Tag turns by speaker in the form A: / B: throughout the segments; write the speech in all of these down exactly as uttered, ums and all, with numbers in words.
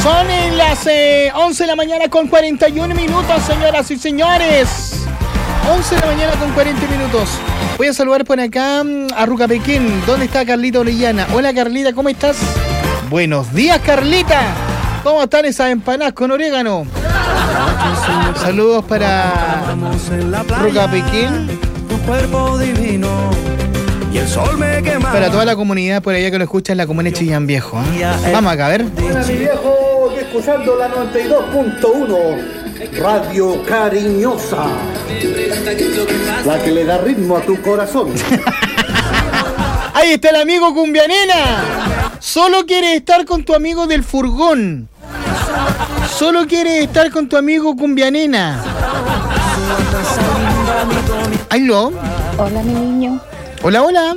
A: Son en las eh, once de la mañana con cuarenta y un minutos, señoras y señores. once de la mañana con cuarenta minutos. Voy a saludar por acá a Ruca Pequín. ¿Dónde está Carlita Orellana? Hola, Carlita, ¿cómo estás? Buenos días, Carlita. ¿Cómo están esas empanadas con orégano? Saludos para Ruca Pequín.
B: Tu cuerpo divino y el sol me quema.
A: Para toda la comunidad por allá que lo escucha en la comuna de Chillán Viejo, ¿eh? Vamos acá, a ver.
C: Hola, mi viejo, escuchando la noventa y dos punto uno, Radio Cariñosa, la que le da ritmo a tu corazón.
A: Ahí está el amigo Cumbianena. Solo quieres estar con tu amigo del furgón. Solo quieres estar con tu amigo Cumbianena. ¿Aló?
D: Hola, mi niño.
A: Hola, hola.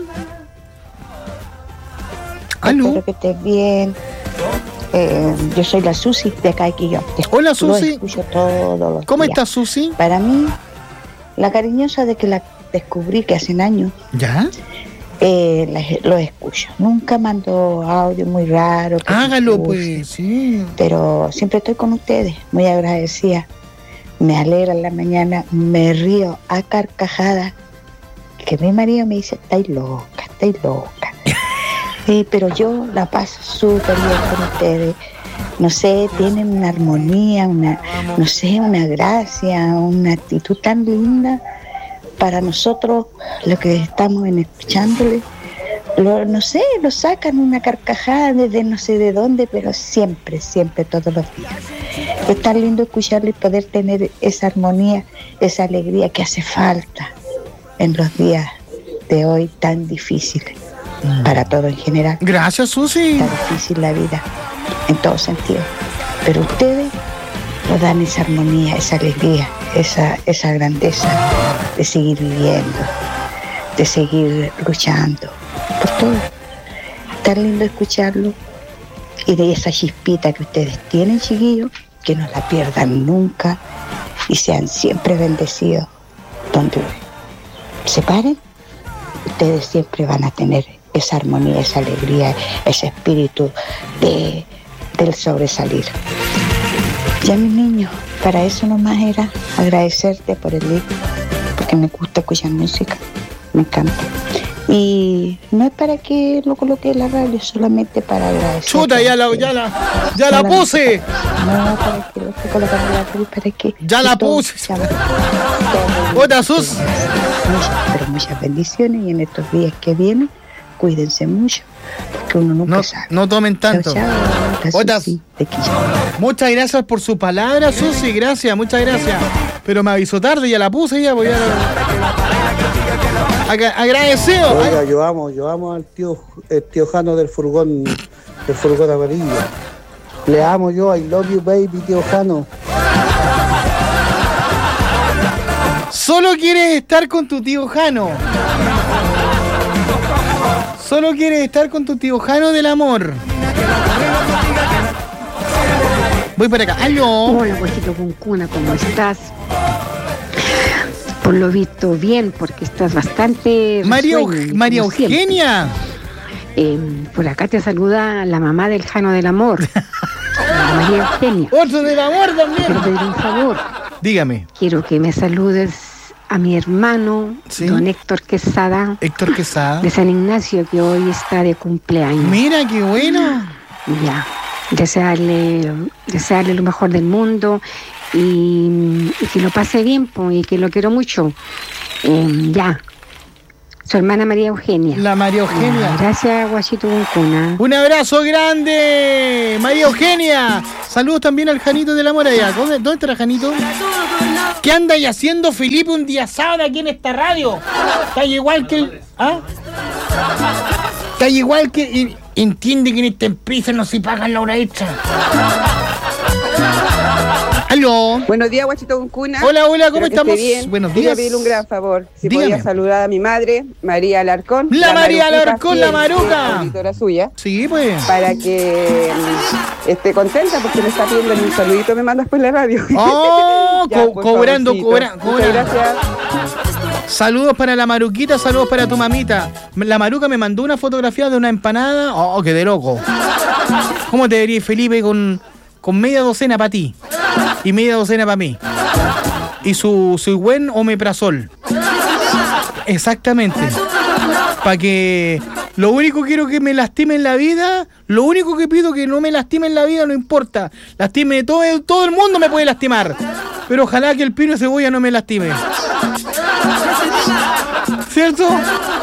A: ¿Aló?
D: Espero que estés bien. Eh, yo soy la Susi de acá de Quillón.
A: Hola, Susi.
D: Lo escucho todos los
A: ¿Cómo
D: días.
A: estás, Susi?
D: Para mí, la cariñosa de que la descubrí que hace años,
A: ¿Ya?
D: eh, la- lo escucho. Nunca mando audio muy raro. que
A: Hágalo,
D: me guste,
A: pues, sí.
D: Pero siempre estoy con ustedes, muy agradecida. Me alegra en la mañana, me río a carcajadas. Que mi marido me dice, estáis loca, estáis loca. Sí, pero yo la paso súper bien con ustedes. No sé, tienen una armonía, una, no sé, una gracia, una actitud tan linda. Para nosotros, lo que estamos en escuchándole, lo, no sé, lo sacan una carcajada desde no sé de dónde, pero siempre, siempre, todos los días. Es tan lindo escucharle y poder tener esa armonía, esa alegría que hace falta en los días de hoy tan difíciles, para todo en general.
A: Gracias, Susi.
D: Está difícil la vida, en todo sentido. Pero ustedes nos dan esa armonía, esa alegría, esa, esa grandeza de seguir viviendo, de seguir luchando por todo. Tan lindo escucharlo y de esa chispita que ustedes tienen, chiquillos, que no la pierdan nunca y sean siempre bendecidos. Donde se paren, ustedes siempre van a tener esa armonía, esa alegría, ese espíritu de, del sobresalir. Ya, mis niños, para eso nomás era agradecerte por el libro, porque me gusta escuchar música, me encanta. Y no es para que lo coloque en la radio, solamente para agradecer.
A: Chuta, ya la, ya la, ya la puse.
D: No, para que lo esté colocando en la radio, para que...
A: Ya la
D: que todo
A: puse.
D: sea- todo-
A: Hola, Sus.
D: Muchas, pero muchas bendiciones y en estos días que vienen, cuídense mucho, porque uno nunca
A: No,
D: sabe.
A: no tomen tanto.
D: Chao, chao, la
A: Hola.
D: Susi de Quillón.
A: Muchas gracias por su palabra, Susi. Gracias, muchas gracias. Pero me avisó tarde, ya la puse, ya voy a... Aga- Agradecido.
C: Oiga, yo amo, yo amo al tío, el tío Jano del furgón, del furgón amarillo. Le amo yo, I love you baby, tío Jano.
A: Solo quieres estar con tu tío Jano. Solo quieres estar con tu tío Jano del amor. Voy para acá. ¡Aló!
E: Hola, Guajito Cuncuna, ¿cómo estás? Por lo visto, bien, porque estás bastante...
A: María,
E: risueña,
A: Eug-
E: como
A: María
E: siempre.
A: Eugenia.
E: Eh, por acá te saluda la mamá del Jano del Amor, la María Eugenia.
A: Otro del amor
E: Quiero
A: también.
E: pedir un favor.
A: Dígame,
E: Quiero que me saludes a mi hermano,
A: Sí.
E: don Héctor Quesada,
A: Héctor Quesada.
E: de San Ignacio, que hoy está de cumpleaños.
A: Mira, qué bueno.
E: Ya, desearle, desearle lo mejor del mundo y, y que lo pase bien, pues, y que lo quiero mucho. Eh, ya, su hermana María Eugenia.
A: La María Eugenia.
E: Ya, gracias, Guachito Cuncuna.
A: Un abrazo grande, María Eugenia. Saludos también al Janito del amor allá. ¿Dónde, dónde está el Janito? ¿Qué anda ahí haciendo Felipe un día sábado aquí en esta radio? Está igual que el... ¿Ah? Está igual que... y- Entiende que en esta empresa no se pagan la hora extra. ¿Aló?
F: Buenos días, Guachito Cuncuna.
A: Hola, hola, ¿cómo
F: Espero que
A: estamos?
F: esté bien.
A: Buenos
F: Quería
A: días.
F: pedirle un gran favor. Si
A: Dígame.
F: podía saludar a mi madre, María Alarcón.
A: La María
F: Maruquita
A: Alarcón, la
F: fiel,
A: Maruca.
F: auditora suya.
A: Sí, pues.
F: Para que mm, esté contenta porque me está pidiendo un saludito, me mandas por la radio.
A: Oh,
F: Ya,
A: co-
F: por
A: cobrando,
F: favorcito.
A: cobra,
F: Muchas
A: cobra.
F: gracias.
A: Saludos para la Maruquita, saludos para tu mamita. La Maruca me mandó una fotografía de una empanada. Oh, qué de loco. ¿Cómo te verías, Felipe, con, con media docena para ti y media docena para mí. Y su, su buen omeprazol. Exactamente. Para que lo único que quiero que me lastime en la vida, lo único que pido que no me lastime en la vida, no importa. Lastime todo, todo el mundo me puede lastimar. Pero ojalá que el pino de cebolla no me lastime. ¿Cierto?